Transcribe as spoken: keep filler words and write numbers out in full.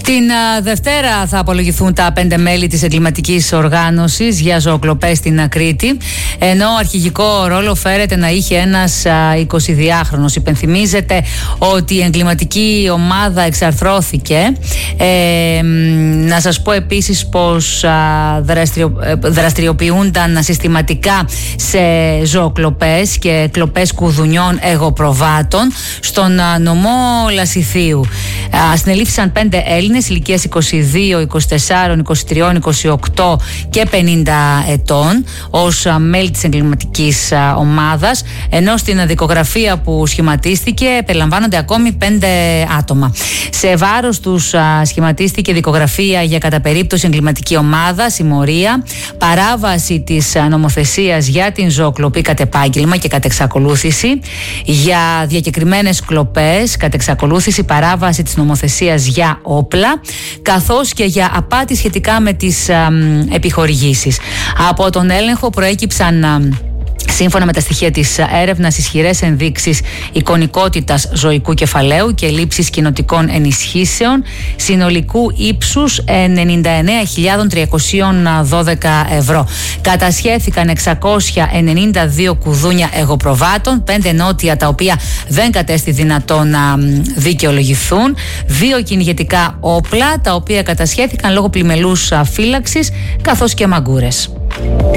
Την α, Δευτέρα θα απολογηθούν τα πέντε μέλη της εγκληματικής οργάνωσης για ζωοκλοπές στην Κρήτη, ενώ αρχηγικό ρόλο φέρεται να είχε ένας α, εικοσιδυάχρονος. Υπενθυμίζεται ότι η εγκληματική ομάδα εξαρθρώθηκε. Ε, να σας πω επίσης πως α, δραστηριο, δραστηριοποιούνταν συστηματικά σε ζωοκλοπές και κλοπές κουδουνιών εγωπροβάτων στον α, νομό Λασιθίου. Συνελήφθησαν πέντε Έλληνες ηλικίας είκοσι δύο, είκοσι τέσσερα, είκοσι τρία, είκοσι οκτώ και πενήντα ετών ως μέλη της εγκληματικής ομάδας, ενώ στην δικογραφία που σχηματίστηκε περιλαμβάνονται ακόμη πέντε άτομα. Σε βάρος τους σχηματίστηκε δικογραφία για κατά περίπτωση εγκληματική ομάδα, συμμορία, παράβαση της νομοθεσίας για την ζωοκλοπή κατ' επάγγελμα και κατ' εξακολούθηση, για διακεκριμένες κλοπές κατ' εξακολούθηση, παράβαση της νομοθεσίας για όπλα, καθώς και για απάτη σχετικά με τις α, επιχορηγήσεις. Από τον έλεγχο προέκυψαν α, σύμφωνα με τα στοιχεία της έρευνας, ισχυρές ενδείξεις εικονικότητας ζωικού κεφαλαίου και λήψης κοινοτικών ενισχύσεων συνολικού ύψους ενενήντα εννέα χιλιάδες τριακόσια δώδεκα ευρώ. Κατασχέθηκαν εξακόσια ενενήντα δύο κουδούνια εγωπροβάτων, πέντε νότια τα οποία δεν κατέστη δυνατόν να δικαιολογηθούν, δύο κυνηγετικά όπλα τα οποία κατασχέθηκαν λόγω πλημελούς φύλαξης, καθώς και μαγκούρες.